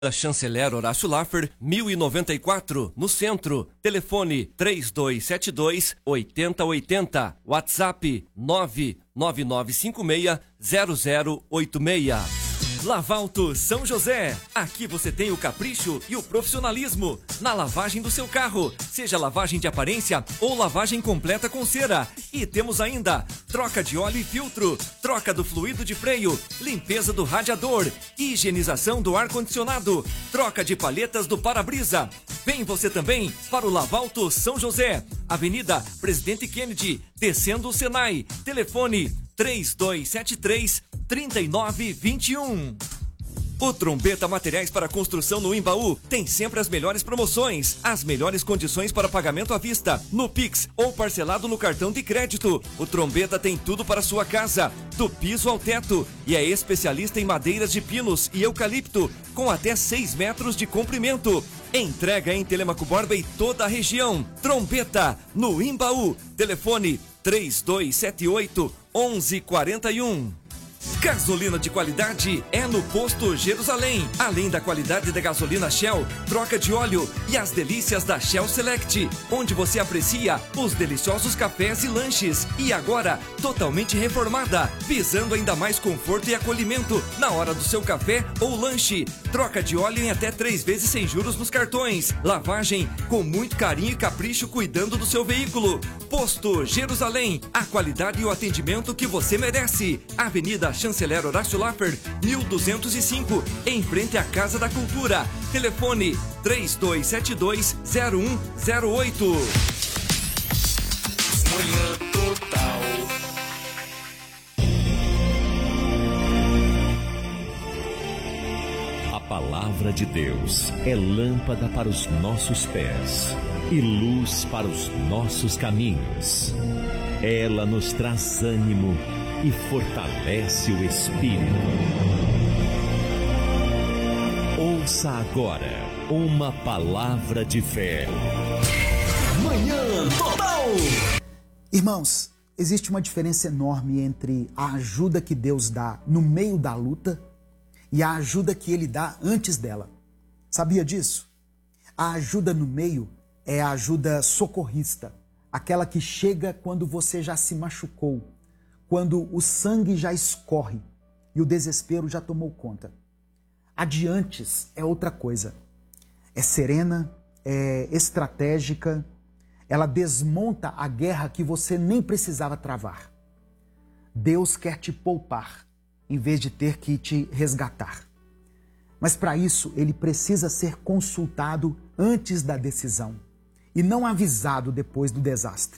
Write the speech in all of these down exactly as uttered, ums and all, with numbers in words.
Da Chanceler Horácio Laffer, mil e noventa e quatro, no centro. Telefone três dois sete dois, oito zero oito zero. WhatsApp nove nove nove cinco seis, zero zero oito seis. Lavalto São José. Aqui você tem o capricho e o profissionalismo na lavagem do seu carro, seja lavagem de aparência ou lavagem completa com cera. E temos ainda troca de óleo e filtro, troca do fluido de freio, limpeza do radiador, higienização do ar-condicionado, troca de palhetas do para-brisa. Vem você também para o Lavalto São José, Avenida Presidente Kennedy, descendo o Senai. Telefone três dois sete três, três nove dois um. O Trombeta Materiais para Construção no Imbaú tem sempre as melhores promoções, as melhores condições para pagamento à vista, no Pix ou parcelado no cartão de crédito. O Trombeta tem tudo para sua casa, do piso ao teto, e é especialista em madeiras de pinos e eucalipto, com até seis metros de comprimento. Entrega em Telemaco Borba e toda a região. Trombeta, no Imbaú. Telefone três dois sete oito, um um quatro um. Gasolina de qualidade é no Posto Jerusalém. Além da qualidade da gasolina Shell, troca de óleo e as delícias da Shell Select, onde você aprecia os deliciosos cafés e lanches. E agora, totalmente reformada, visando ainda mais conforto e acolhimento na hora do seu café ou lanche. Troca de óleo em até três vezes sem juros nos cartões. Lavagem com muito carinho e capricho, cuidando do seu veículo. Posto Jerusalém, a qualidade e o atendimento que você merece. Avenida Chanceler Horácio Laffer, mil duzentos e cinco, em frente à Casa da Cultura. Telefone três dois sete dois, zero um zero oito. Manhã Total. A palavra de Deus é lâmpada para os nossos pés e luz para os nossos caminhos. Ela nos traz ânimo e fortalece o espírito. Ouça agora uma palavra de fé. Manhã Total. Irmãos, existe uma diferença enorme entre a ajuda que Deus dá no meio da luta e a ajuda que Ele dá antes dela. Sabia disso? A ajuda no meio é a ajuda socorrista, aquela que chega quando você já se machucou, quando o sangue já escorre e o desespero já tomou conta. Adiantes é outra coisa. É serena, é estratégica, ela desmonta a guerra que você nem precisava travar. Deus quer te poupar, em vez de ter que te resgatar. Mas para isso, ele precisa ser consultado antes da decisão e não avisado depois do desastre.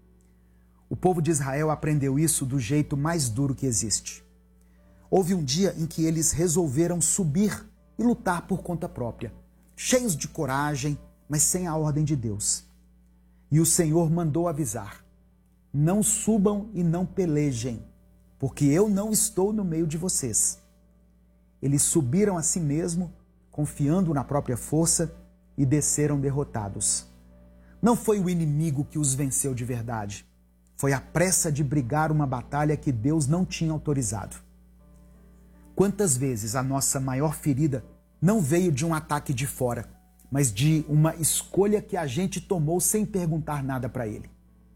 O povo de Israel aprendeu isso do jeito mais duro que existe. Houve um dia em que eles resolveram subir e lutar por conta própria, cheios de coragem, mas sem a ordem de Deus. E o Senhor mandou avisar: não subam e não pelejem, porque eu não estou no meio de vocês. Eles subiram a si mesmo, confiando na própria força, e desceram derrotados. Não foi o inimigo que os venceu de verdade. Foi a pressa de brigar uma batalha que Deus não tinha autorizado. Quantas vezes a nossa maior ferida não veio de um ataque de fora, mas de uma escolha que a gente tomou sem perguntar nada para Ele?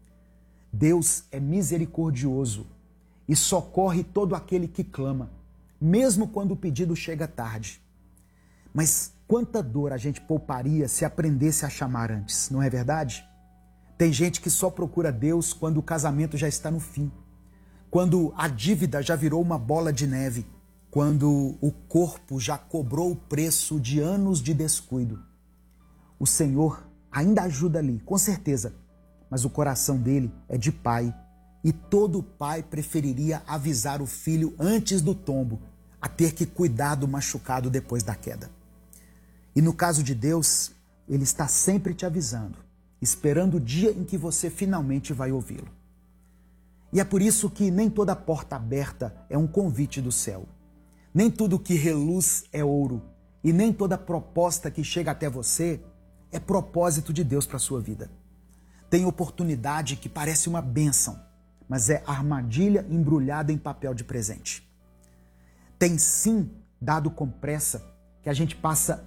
Deus é misericordioso e socorre todo aquele que clama, mesmo quando o pedido chega tarde. Mas quanta dor a gente pouparia se aprendesse a chamar antes, não é verdade? Tem gente que só procura Deus quando o casamento já está no fim, quando a dívida já virou uma bola de neve, quando o corpo já cobrou o preço de anos de descuido. O Senhor ainda ajuda ali, com certeza, mas o coração dele é de pai, e todo pai preferiria avisar o filho antes do tombo, a ter que cuidar do machucado depois da queda. E no caso de Deus, Ele está sempre te avisando, esperando o dia em que você finalmente vai ouvi-lo. E é por isso que nem toda porta aberta é um convite do céu. Nem tudo que reluz é ouro, e nem toda proposta que chega até você é propósito de Deus para a sua vida. Tem oportunidade que parece uma bênção, mas é armadilha embrulhada em papel de presente. Tem sim dado com pressa que a gente passa